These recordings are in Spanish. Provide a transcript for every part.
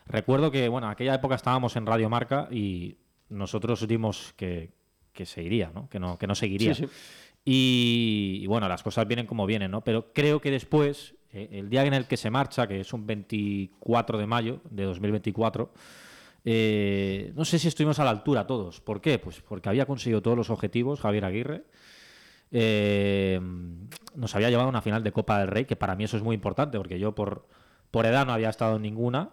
Recuerdo que, bueno, en aquella época estábamos en Radio Marca y nosotros dimos que se iría, ¿no? Que no Sí, seguiría. sí. Y bueno, las cosas vienen como vienen, ¿no? Pero creo que después, el día en el que se marcha, que es un 24 de mayo de 2024, no sé si estuvimos a la altura todos. ¿Por qué? Pues porque había conseguido todos los objetivos Javier Aguirre. Nos había llevado a una final de Copa del Rey, que para mí eso es muy importante, porque yo por edad no había estado en ninguna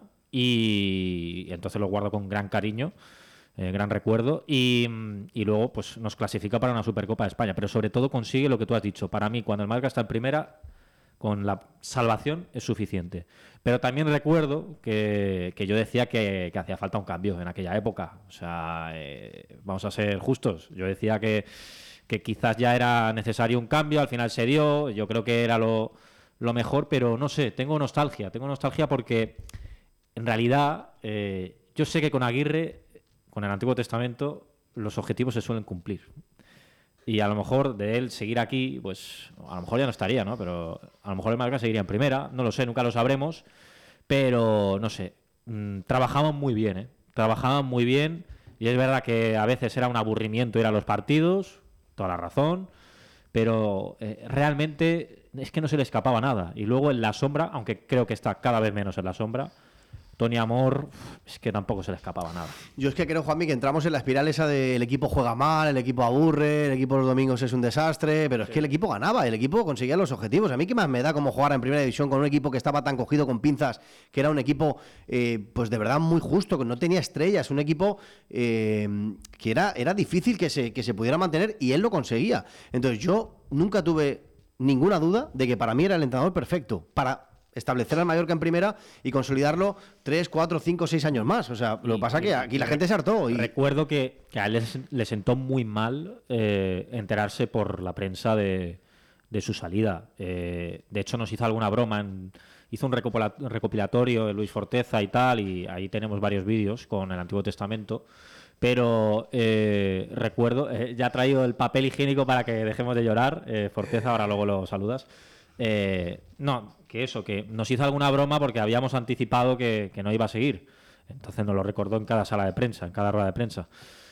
y entonces lo guardo con gran cariño, gran recuerdo, y luego pues nos clasifica para una Supercopa de España, pero sobre todo consigue lo que tú has dicho. Para mí, cuando el Málaga está en primera, con la salvación es suficiente. Pero también recuerdo que yo decía que hacía falta un cambio en aquella época. O sea, vamos a ser justos. Yo decía que quizás ya era necesario un cambio, al final se dio, yo creo que era lo mejor, pero no sé, tengo nostalgia porque en realidad yo sé que con Aguirre, con el Antiguo Testamento, los objetivos se suelen cumplir. Y a lo mejor de él seguir aquí, pues a lo mejor ya no estaría, ¿no? Pero a lo mejor el Málaga seguiría en primera, no lo sé, nunca lo sabremos, pero no sé, trabajaban muy bien, ¿eh? Trabajaban muy bien y es verdad que a veces era un aburrimiento ir a los partidos, toda la razón, pero realmente es que no se le escapaba nada. Y luego en la sombra, aunque creo que está cada vez menos en la sombra, Tony Amor, es que tampoco se le escapaba nada. Yo es que creo, Juanmi, que entramos en la espiral esa de el equipo juega mal, el equipo aburre, el equipo los domingos es un desastre, pero es que el equipo ganaba, el equipo conseguía los objetivos. A mí qué más me da como jugar en primera división con un equipo que estaba tan cogido con pinzas, que era un equipo pues de verdad muy justo, que no tenía estrellas, un equipo que era difícil que se pudiera mantener y él lo conseguía. Entonces yo nunca tuve ninguna duda de que para mí era el entrenador perfecto para establecer al Mallorca en primera y consolidarlo 3, 4, 5, 6 años más. O sea, lo que pasa es que aquí la gente se hartó. Y Recuerdo que a él le sentó muy mal enterarse por la prensa de su salida. De hecho, nos hizo alguna broma. Hizo un recopilatorio de Luis Forteza y tal, y ahí tenemos varios vídeos con el Antiguo Testamento. Pero recuerdo, ya ha traído el papel higiénico para que dejemos de llorar. Forteza, ahora luego lo saludas. No, que eso, que nos hizo alguna broma porque habíamos anticipado que no iba a seguir. Entonces nos lo recordó en cada sala de prensa, en cada rueda de prensa.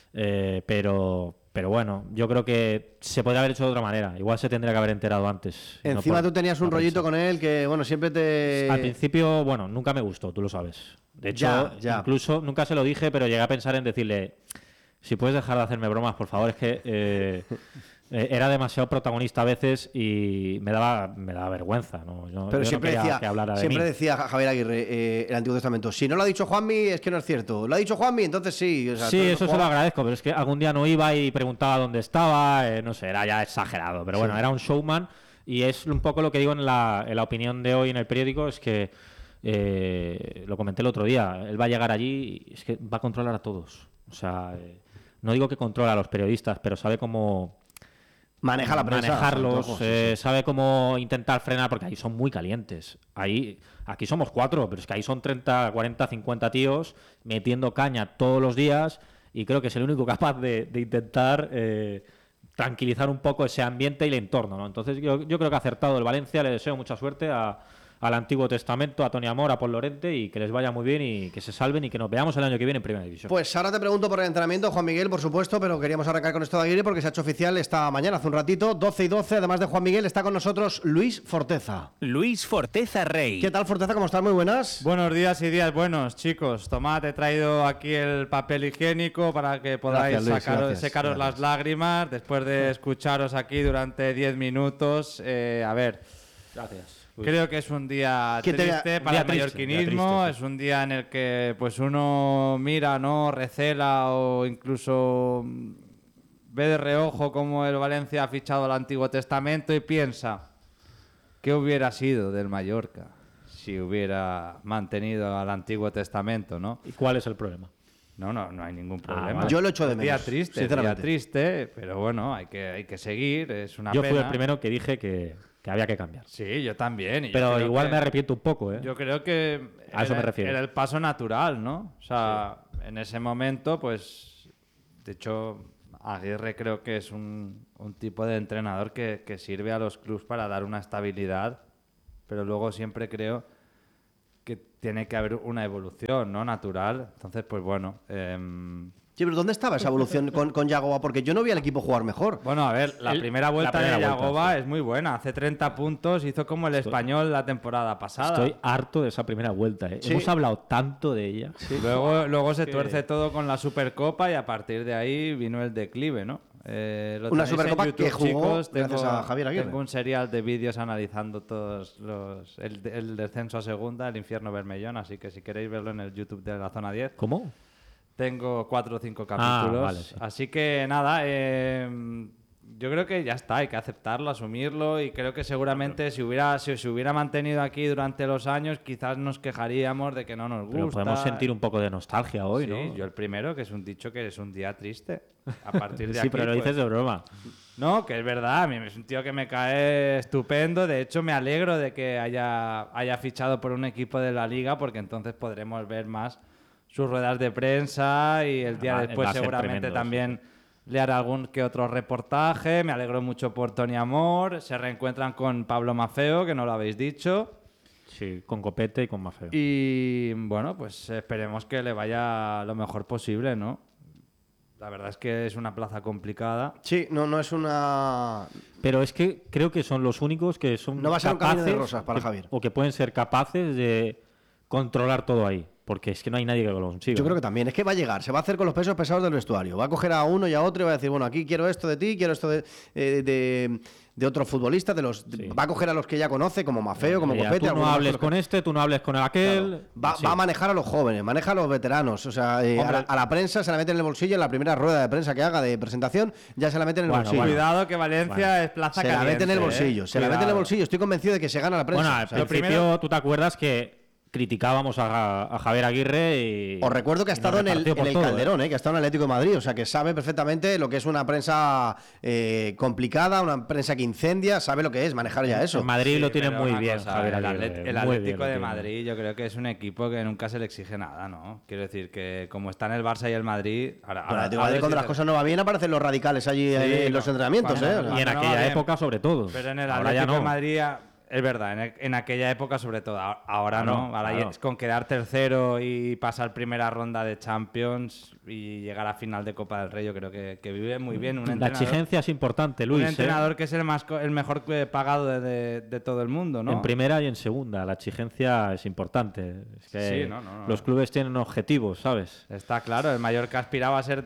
Pero bueno, yo creo que se podría haber hecho de otra manera. Igual se tendría que haber enterado antes. encima tú tenías un rollito con él que, bueno, siempre te... Al principio, bueno, nunca me gustó, tú lo sabes. De hecho, Ya. incluso nunca se lo dije, pero llegué a pensar en decirle, si puedes dejar de hacerme bromas, por favor, es que era demasiado protagonista a veces y me daba vergüenza, ¿no? Pero yo siempre no quería decía, que hablara de siempre mí. decía Javier Aguirre, el Antiguo Testamento, si no lo ha dicho Juanmi es que no es cierto. Lo ha dicho Juanmi, entonces sí. O sea, Sí, eso se lo agradezco, pero es que algún día no iba y preguntaba dónde estaba, no sé, era ya exagerado, pero bueno, era un showman y es un poco lo que digo en la opinión de hoy en el periódico, es que lo comenté el otro día, él va a llegar allí y es que va a controlar a todos. O sea, no digo que controla a los periodistas, pero sabe cómo maneja la prensa, manejarlos, sabe cómo intentar frenar, porque ahí son muy calientes. Aquí somos 4, pero es que ahí son 30, 40, 50 tíos metiendo caña todos los días y creo que es el único capaz de intentar tranquilizar un poco ese ambiente y el entorno, ¿no? Entonces yo creo que ha acertado el Valencia, le deseo mucha suerte al Antiguo Testamento, a Tony Amor, a Paul Lorente y que les vaya muy bien y que se salven y que nos veamos el año que viene en Primera División. Pues ahora te pregunto por el entrenamiento, Juan Miguel, por supuesto, pero queríamos arrancar con esto de Aguirre porque se ha hecho oficial esta mañana, hace un ratito, 12 y 12, además de Juan Miguel, está con nosotros Luis Forteza. Luis Forteza Rey. ¿Qué tal, Forteza? ¿Cómo estás? Muy buenas. Buenos días y días buenos, chicos. Tomad, he traído aquí el papel higiénico para que podáis secaros las lágrimas después de escucharos aquí durante 10 minutos. A ver, Gracias. creo que es un día triste para el mallorquinismo, es un día en el que pues uno mira, ¿no? Recela o incluso ve de reojo cómo el Valencia ha fichado al Antiguo Testamento y piensa, ¿qué hubiera sido del Mallorca si hubiera mantenido al Antiguo Testamento, ¿no? ¿Y cuál es el problema? No hay ningún problema. Vale. Yo lo echo de menos. Día triste, pero bueno, hay que seguir, es una pena. Yo fui el primero que dije que había que cambiar. Sí, yo también. Y pero yo igual me arrepiento un poco, ¿eh? Yo creo que a eso me refiero. Era el paso natural, ¿no? O sea, en ese momento, pues, de hecho, Aguirre creo que es un tipo de entrenador que sirve a los clubs para dar una estabilidad, pero luego siempre creo que tiene que haber una evolución, ¿no? Natural. Entonces, pues bueno. Sí, pero ¿dónde estaba esa evolución con Yagoba? Porque yo no vi al equipo jugar mejor. Bueno, a ver, la primera vuelta de Yagoba es muy buena. Hace 30 puntos, hizo como el Español la temporada pasada. Estoy harto de esa primera vuelta, ¿eh? Sí. Hemos hablado tanto de ella. Sí. Luego se tuerce todo con la Supercopa y a partir de ahí vino el declive, ¿no? Una Supercopa YouTube, que jugó chicos, gracias a Javier Aguirre. Tengo un serial de vídeos analizando todos el descenso a segunda, el infierno Bermellón, así que si queréis verlo en el YouTube de la Zona 10. ¿Cómo? Tengo 4 o 5 capítulos. Vale, sí. Así que nada, yo creo que ya está, hay que aceptarlo, asumirlo y creo que seguramente si se hubiera mantenido aquí durante los años quizás nos quejaríamos de que no nos gusta. Pero podemos sentir un poco de nostalgia hoy, Sí, ¿no? yo el primero, que es un dicho que es un día triste. A partir de Sí, aquí, pero lo pues, dices de broma. no, que es verdad, a mí es un tío que me cae estupendo. De hecho, me alegro de que haya fichado por un equipo de la Liga, porque entonces podremos ver más sus ruedas de prensa y el día Va después a ser seguramente tremendo, también le hará algún que otro reportaje. Me alegro mucho por Tony Amor. Se reencuentran con Pablo Maffeo, que no lo habéis dicho. Sí, con Copete y con Maffeo. Y bueno, pues esperemos que le vaya lo mejor posible, ¿no? La verdad es que es una plaza complicada. Sí, no es una... Pero es que creo que son los únicos que son No va a ser un camino de capaces rosas para Javier. o que pueden ser capaces de controlar todo ahí. Porque es que no hay nadie que lo consiga. Yo creo que también. Es que va a llegar. Se va a hacer con los pesos pesados del vestuario. Va a coger a uno y a otro y va a decir, bueno, aquí quiero esto de ti, quiero esto de otros futbolistas. Sí. Va a coger a los que ya conoce, como Maffeo, como Ya, Copete. tú no algunos hables otros con que- este, tú no hables con aquel. Va a manejar a los jóvenes, maneja a los veteranos. O sea, a la prensa se la meten en el bolsillo. En la primera rueda de prensa que haga de presentación, ya se la meten en el Bueno, bolsillo. Cuidado que Valencia es plaza Se la caliente. meten en el bolsillo. Se la meten en el Cuidado. bolsillo. Estoy convencido de que se gana la prensa. Bueno, O al sea, principio tú te acuerdas que criticábamos a Javier Aguirre y... Os recuerdo que ha y nos estado en el repartió por todo, Calderón, que ha estado en el Atlético de Madrid, o sea que sabe perfectamente lo que es una prensa complicada, una prensa que incendia, sabe lo que es manejar ya eso. En Madrid Sí, lo tiene pero muy una bien, cosa, Javier el Aguirre. el muy bien Atlético lo de tiene. Madrid yo creo que es un equipo que nunca se le exige nada, ¿no? Quiero decir que como está en el Barça y el Madrid... Pero el Atlético de Madrid, cuando las cosas no van bien, aparecen los radicales allí en los entrenamientos. Bueno, O sea, Y en no, aquella bien. época sobre todo. Pero en el Ahora Atlético ya no. de Madrid, es verdad, en aquella época sobre todo. Ahora Claro, no. Ahora claro. es con quedar tercero y pasar primera ronda de Champions y llegar a final de Copa del Rey, yo creo que vive muy bien un La entrenador. exigencia es importante, Un Luis. entrenador que es el mejor pagado de todo el mundo, ¿no? En primera y en segunda. La exigencia es importante. Es que Sí, no. los clubes tienen objetivos, ¿sabes? Está claro, el Mallorca aspiraba a ser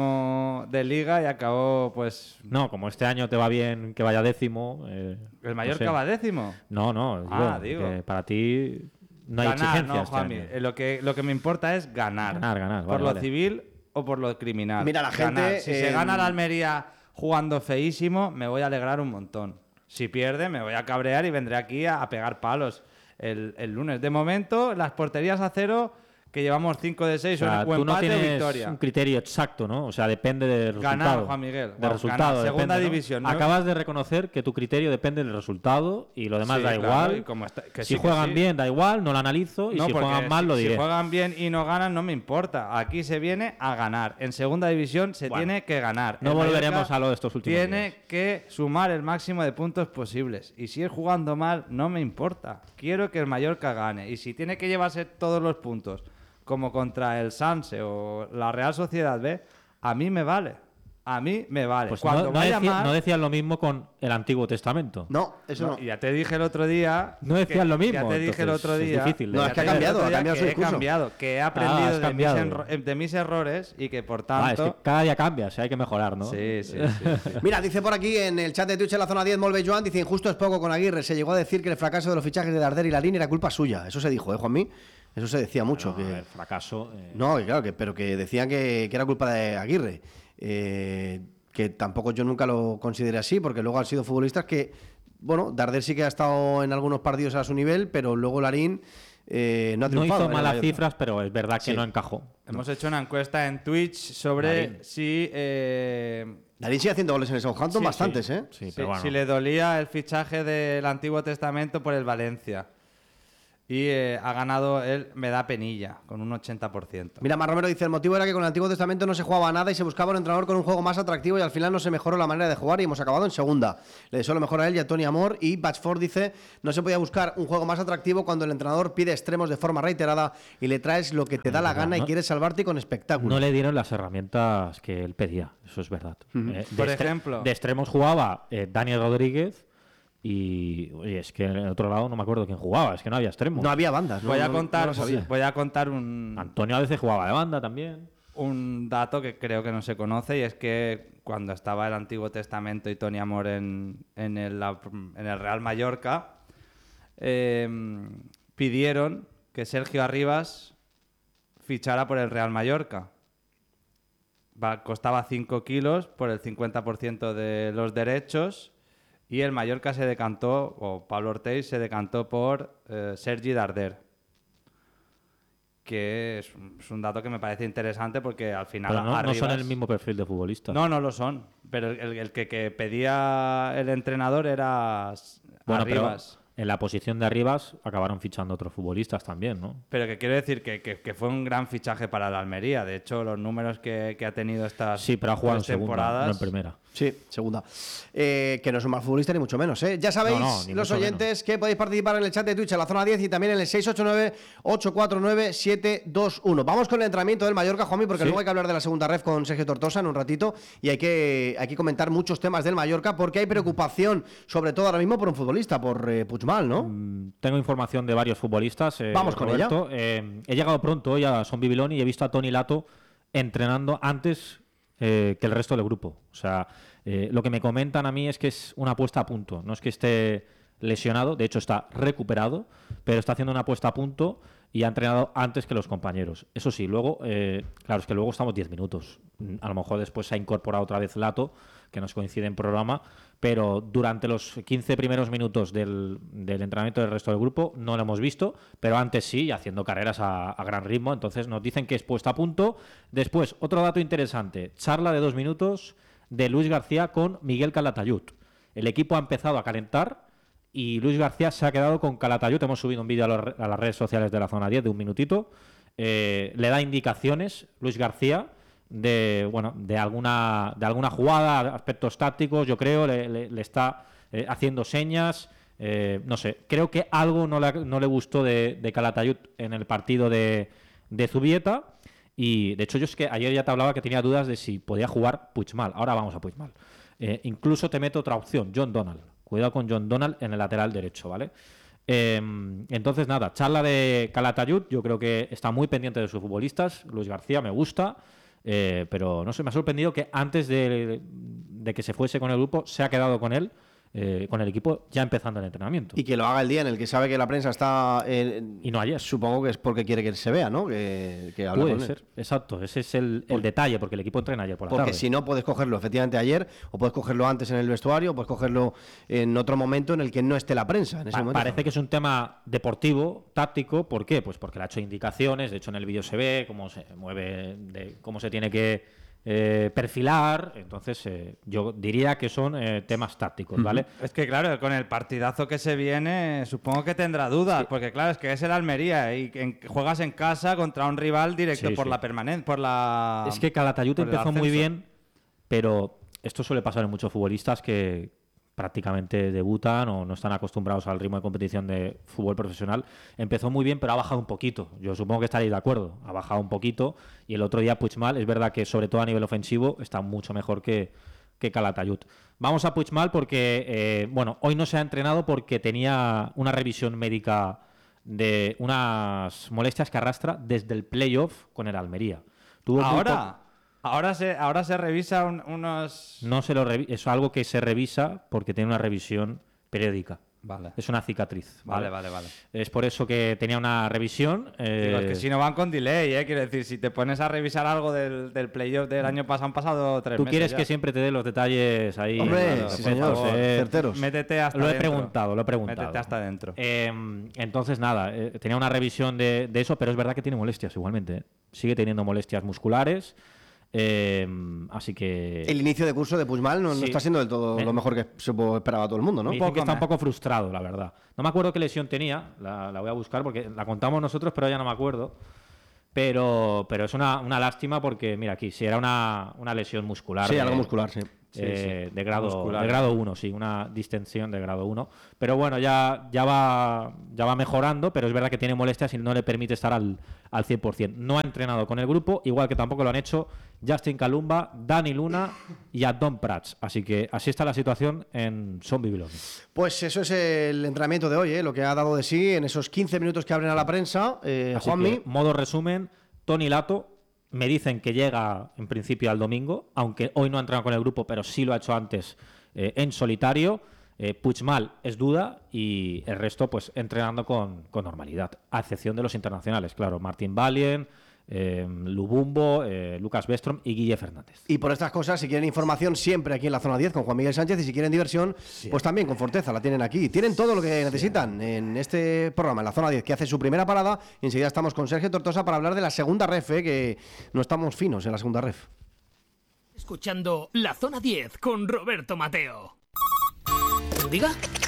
10º de Liga y acabó, pues... No, como este año te va bien que vaya 10º. ¿El Mallorca no sé. va 10º? No, Digo. que para ti no hay Ganar, exigencia. no, este Juanmi. año. Lo que me importa es ganar. Ganar, por vale, lo vale. civil o por lo criminal. Mira, la gente, Ganar. Si se gana la Almería jugando feísimo, me voy a alegrar un montón. Si pierde, me voy a cabrear y vendré aquí a pegar palos el lunes. De momento, las porterías a cero, que llevamos 5 de 6, O sea, o tú no empate o tienes victoria. un criterio exacto, ¿no? O sea, depende del Ganar, resultado. Juan Miguel. Del Vamos, resultado. ganar. Segunda depende, ¿no? división, ¿no? Acabas de reconocer que tu criterio depende del resultado y lo demás Sí, da claro, igual. y como está- que Si sí, que juegan sí. bien, da igual, no lo analizo. Y No, si porque juegan mal, lo diré. Si juegan bien y no ganan, no me importa. Aquí se viene a ganar. En segunda división se Bueno, tiene que ganar. no El volveremos Mallorca a lo de estos últimos Tiene días. que sumar el máximo de puntos posibles. Y si es jugando mal, no me importa. Quiero que el Mallorca gane. Y si tiene que llevarse todos los puntos, como contra el Sanse o la Real Sociedad B, a mí me vale. A mí me vale. Pues Cuando vaya mal... no decían lo mismo con el Antiguo Testamento. No, eso no. Y ya te dije el otro día... No decían lo mismo, Ya te dije el entonces otro es día... difícil de No, es que ha cambiado, ha cambiado su que he discurso. cambiado, que he has aprendido cambiado. de mis errores y que por Es tanto... que cada día cambia, o sea, hay que mejorar, ¿no? Sí. Mira, dice por aquí en el chat de Twitch en la zona 10, Molve Joan, dice injusto es poco con Aguirre. Se llegó a decir que el fracaso de los fichajes de Darder y Larín era culpa suya. Eso se dijo, Juanmi. Eso se decía mucho. No, que... a ver, fracaso. No, que claro, pero que decían que era culpa de Aguirre. Que tampoco yo nunca lo consideré así, porque luego han sido futbolistas que, bueno, Darder sí que ha estado en algunos partidos a su nivel, pero luego Larín no ha No triunfado. hizo en el malas Mallorca. cifras, pero es verdad que Sí. no encajó. Hemos hecho una encuesta en Twitch sobre Marín. si... Larín sigue haciendo goles en el Southampton, Sí, bastantes, sí. ¿eh? Sí, si, pero bueno. si le dolía el fichaje del Antiguo Testamento por el Valencia. Y ha ganado él, me da penilla, con un 80%. Mira, Mar Romero dice, el motivo era que con el Antiguo Testamento no se jugaba nada y se buscaba un entrenador con un juego más atractivo y al final no se mejoró la manera de jugar y hemos acabado en segunda. Le deseo lo mejor a él y a Tony Amor. Y Batchford dice, no se podía buscar un juego más atractivo cuando el entrenador pide extremos de forma reiterada y le traes lo que te da la gana y quieres salvarte con espectáculo. No le dieron las herramientas que él pedía, eso es verdad. Por ejemplo, de extremos jugaba Daniel Rodríguez. Y oye, es que en el otro lado no me acuerdo quién jugaba, es que no había extremos. No había bandas. Voy a contar un... Antonio a veces jugaba de banda también. Un dato que creo que no se conoce y es que cuando estaba el Antiguo Testamento y Tony Amor en el Real Mallorca, pidieron que Sergio Arribas fichara por el Real Mallorca. Costaba 5 kilos por el 50% de los derechos. Y el Mallorca se decantó, o Pablo Ortiz se decantó por Sergi Darder. Que es un dato que me parece interesante porque al final... Pero no, Arribas... no son el mismo perfil de futbolista. No, no lo son. Pero el que pedía el entrenador era Arribas. Pero en la posición de Arribas acabaron fichando otros futbolistas también, ¿no? Pero que quiero decir que fue un gran fichaje para la Almería. De hecho, los números que ha tenido estas sí, pero ha jugado en segunda, temporadas... no en primera. Sí, segunda. Que no es un mal futbolista ni mucho menos, ¿eh? Ya sabéis, los oyentes, que podéis participar en el chat de Twitch en la zona 10 y también en el 689-849-721. Vamos con el entrenamiento del Mallorca, Juanmi, porque luego hay que hablar de la segunda ref con Sergio Tortosa en un ratito y hay que comentar muchos temas del Mallorca porque hay preocupación, sobre todo ahora mismo, por un futbolista, por Puigmal, ¿no? Tengo información de varios futbolistas. Vamos con Roberto. ella. He llegado pronto hoy a Son Bibiloni y he visto a Toni Lato entrenando antes que el resto del grupo. O sea, lo que me comentan a mí es que es una puesta a punto. No es que esté lesionado, de hecho está recuperado, pero está haciendo una puesta a punto y ha entrenado antes que los compañeros. Eso sí, luego, claro, es que luego estamos 10 minutos. A lo mejor después se ha incorporado otra vez Lato, que nos coincide en programa, pero durante los 15 primeros minutos del entrenamiento del resto del grupo no lo hemos visto, pero antes sí, haciendo carreras a gran ritmo. Entonces nos dicen que es puesta a punto. Después, otro dato interesante, charla de 2 minutos de Luis García con Miguel Calatayud. El equipo ha empezado a calentar y Luis García se ha quedado con Calatayud. Hemos subido un vídeo a las redes sociales de la zona 10 de 1 minutito. Le da indicaciones Luis García de alguna jugada, aspectos tácticos, yo creo, le está haciendo señas. No sé, creo que algo no le gustó de Calatayud en el partido de Zubieta. Y de hecho yo es que ayer ya te hablaba que tenía dudas de si podía jugar Puigmal. Ahora vamos a Puigmal. Incluso te meto otra opción, John Donald. Cuidado con John Donald en el lateral derecho, ¿vale? Entonces nada, charla de Calatayud. Yo creo que está muy pendiente de sus futbolistas. Luis García me gusta, pero no sé, me ha sorprendido que antes de que se fuese con el grupo se ha quedado con él. Con el equipo ya empezando el entrenamiento. Y que lo haga el día en el que sabe que la prensa está... y no ayer. Supongo que es porque quiere que se vea, ¿no? Que hable puede con él. ser, exacto. Ese es el detalle, porque el equipo entrena ayer por la tarde. Porque si no, puedes cogerlo efectivamente ayer, o puedes cogerlo antes en el vestuario, o puedes cogerlo en otro momento en el que no esté la prensa. En ese momento. Parece que es un tema deportivo, táctico. ¿Por qué? Pues porque le ha hecho indicaciones. De hecho, en el vídeo se ve cómo se mueve, cómo se tiene que perfilar. Entonces yo diría que son temas tácticos, ¿vale? Es que claro, con el partidazo que se viene supongo que tendrá dudas, sí. Porque claro, es que es el Almería y juegas en casa contra un rival directo por la permanencia, es que Calatayud empezó muy bien, pero esto suele pasar en muchos futbolistas que prácticamente debutan o no están acostumbrados al ritmo de competición de fútbol profesional. Empezó muy bien, pero ha bajado un poquito. Yo supongo que estaréis de acuerdo. Ha bajado un poquito y el otro día Puigmal, es verdad que sobre todo a nivel ofensivo está mucho mejor que Calatayud. Vamos a Puigmal porque, hoy no se ha entrenado porque tenía una revisión médica de unas molestias que arrastra desde el playoff con el Almería. Ahora se revisa unos... No se lo revisa, es algo que se revisa porque tiene una revisión periódica. Vale. Es una cicatriz. Vale. Es por eso que tenía una revisión. Digo, es que si no van con delay, quiero decir, si te pones a revisar algo del playoff del año pasado, han pasado 3 meses. Tú quieres ya. Que siempre te dé los detalles ahí. Hombre, claro, sí, señor, certeros. Métete hasta lo he dentro. preguntado. Métete hasta dentro. Entonces, nada, tenía una revisión de eso, pero es verdad que tiene molestias igualmente. Sigue teniendo molestias musculares. Así que... El inicio de curso de Puigmal no está siendo del todo lo mejor que se esperaba todo el mundo, ¿no? Me dicen que está un poco frustrado, la verdad. No me acuerdo qué lesión tenía, la voy a buscar porque la contamos nosotros, pero ya no me acuerdo. Pero es una lástima porque, mira aquí, si era una lesión muscular. Sí, algo muscular, sí. De grado 1, sí, una distensión de grado 1. Pero bueno, ya va mejorando, pero es verdad que tiene molestias y no le permite estar al 100%. No ha entrenado con el grupo, igual que tampoco lo han hecho Justin Kalumba, Dani Luna y Adon Prats. Así que así está la situación en Son Bibiloni. Pues eso es el entrenamiento de hoy, lo que ha dado de sí en esos 15 minutos que abren a la prensa. Juanmi. Modo resumen, Toni Lato. Me dicen que llega en principio al domingo, aunque hoy no ha entrenado con el grupo, pero sí lo ha hecho antes en solitario. Puigmal es duda y el resto pues entrenando con normalidad, a excepción de los internacionales, claro, Martín Valien, Lubumbo, Lucas Bestrom y Guille Fernández. Y por estas cosas, si quieren información, siempre aquí en la Zona 10 con Juan Miguel Sánchez, y si quieren diversión, pues también con Forteza, la tienen aquí. Tienen todo lo que necesitan en este programa, en la Zona 10, que hace su primera parada, y enseguida estamos con Sergio Tortosa para hablar de la segunda ref, que no estamos finos en la segunda ref. Escuchando la Zona 10 con Roberto Mateo. ¿Diga?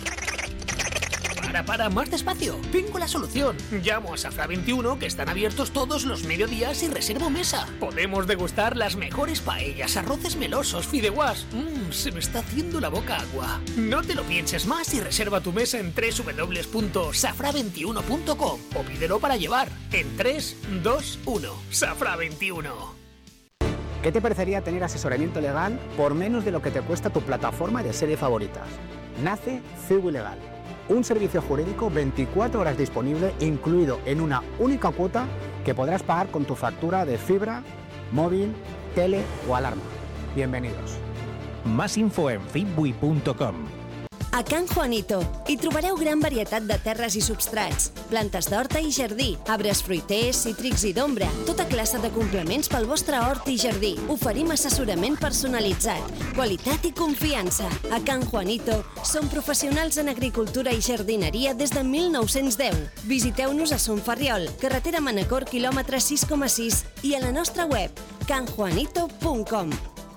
Para, más despacio. Tengo la solución. Llamo a Safra 21, que están abiertos todos los mediodías, y reservo mesa. Podemos degustar las mejores paellas, arroces melosos, fideuás. Se me está haciendo la boca agua. No te lo pienses más y reserva tu mesa en www.safra21.com o pídelo para llevar en 3, 2, 1. Safra 21. ¿Qué te parecería tener asesoramiento legal por menos de lo que te cuesta tu plataforma de serie favoritas? Nace Cibu Legal. Un servicio jurídico 24 horas disponible, incluido en una única cuota que podrás pagar con tu factura de fibra, móvil, tele o alarma. Bienvenidos. Más info en fitbui.com. A Can Juanito hi trobareu gran varietat de terres i substrats, plantes d'horta i jardí, arbres fruiters, cítrics i d'ombra, tota classe de complements pel vostre hort i jardí. Oferim assessorament personalitzat, qualitat i confiança. A Can Juanito som professionals en agricultura i jardineria des de 1910. Visiteu-nos a Son Ferriol, carretera Manacor, quilòmetre 6,6, i a la nostra web, canjuanito.com.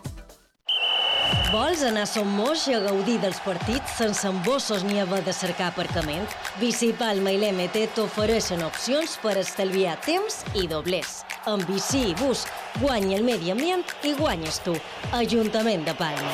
Vols anar a Son Moix a gaudir dels partits sense embossos ni haver de cercar aparcament? Bici Palma i l'MT t'ofereixen opcions per estalviar temps i doblers. Amb bici i bus, guanya el medi ambient i guanyes tu. Ajuntament de Palma.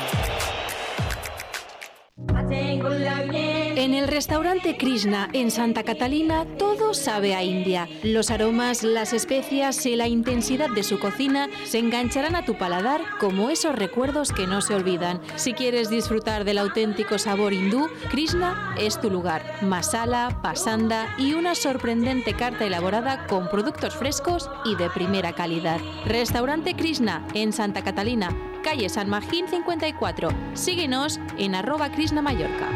En el restaurante Krishna en Santa Catalina todo sabe a India. Los aromas, las especias y la intensidad de su cocina se engancharán a tu paladar como esos recuerdos que no se olvidan. Si quieres disfrutar del auténtico sabor hindú, Krishna es tu lugar. Masala, pasanda y una sorprendente carta elaborada con productos frescos y de primera calidad. Restaurante Krishna en Santa Catalina, calle San Magín 54. Síguenos en @Krishna Mallorca.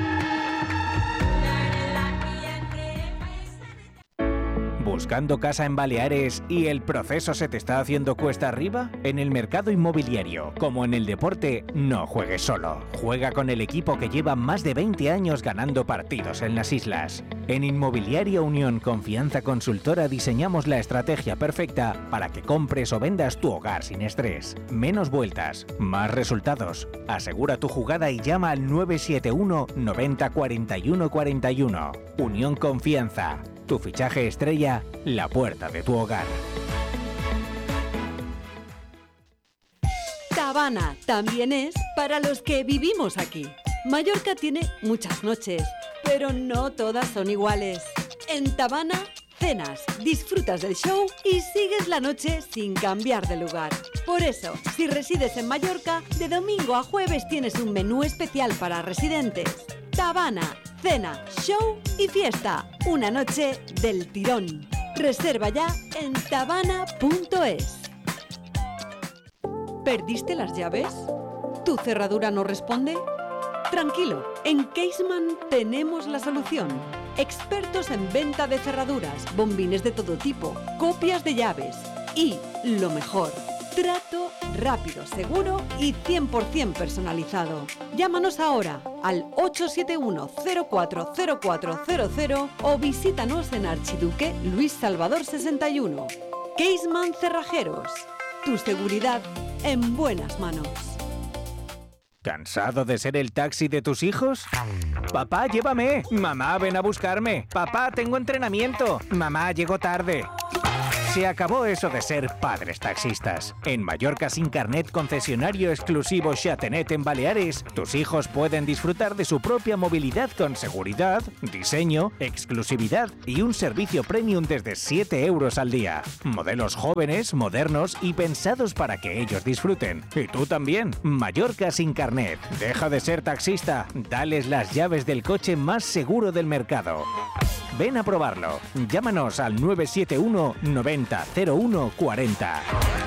¿Buscando casa en Baleares y el proceso se te está haciendo cuesta arriba? En el mercado inmobiliario, como en el deporte, no juegues solo. Juega con el equipo que lleva más de 20 años ganando partidos en las islas. En Inmobiliaria Unión Confianza Consultora diseñamos la estrategia perfecta para que compres o vendas tu hogar sin estrés. Menos vueltas, más resultados. Asegura tu jugada y llama al 971 90 41 41. Unión Confianza. Tu fichaje estrella, la puerta de tu hogar. Tabana también es para los que vivimos aquí. Mallorca tiene muchas noches, pero no todas son iguales. En Tabana, cenas, disfrutas del show y sigues la noche sin cambiar de lugar. Por eso, si resides en Mallorca, de domingo a jueves tienes un menú especial para residentes. Tabana, cena, show y fiesta. Una noche del tirón. Reserva ya en tabana.es. ¿Perdiste las llaves? ¿Tu cerradura no responde? Tranquilo, en Caseman tenemos la solución. Expertos en venta de cerraduras, bombines de todo tipo, copias de llaves y, lo mejor, trato rápido, seguro y 100% personalizado. Llámanos ahora al 871-040400 o visítanos en Archiduque Luis Salvador 61. Caseman Cerrajeros. Tu seguridad en buenas manos. ¿Cansado de ser el taxi de tus hijos? Papá, llévame. Mamá, ven a buscarme. Papá, tengo entrenamiento. Mamá, llego tarde. Se acabó eso de ser padres taxistas. En Mallorca Sin Carnet, concesionario exclusivo Xatenet en Baleares, tus hijos pueden disfrutar de su propia movilidad con seguridad, diseño, exclusividad y un servicio premium desde 7 euros al día. Modelos jóvenes, modernos y pensados para que ellos disfruten. Y tú también. Mallorca Sin Carnet. Deja de ser taxista. Dales las llaves del coche más seguro del mercado. Ven a probarlo. Llámanos al 971 90 01 40.